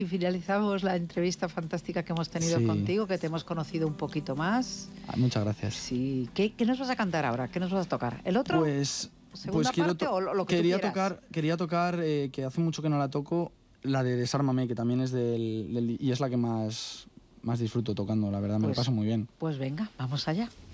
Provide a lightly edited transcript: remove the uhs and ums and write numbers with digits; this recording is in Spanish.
Y finalizamos la entrevista fantástica que hemos tenido contigo, que te hemos conocido un poquito más. Muchas gracias. Sí. ¿Qué nos vas a cantar ahora? ¿Qué nos vas a tocar? ¿El otro? Pues parte o lo que quería tú quieras? quería tocar, que hace mucho que no la toco, la de Desármame, que también es y es la que más disfruto tocando, la verdad, me lo paso muy bien. Pues venga, vamos allá.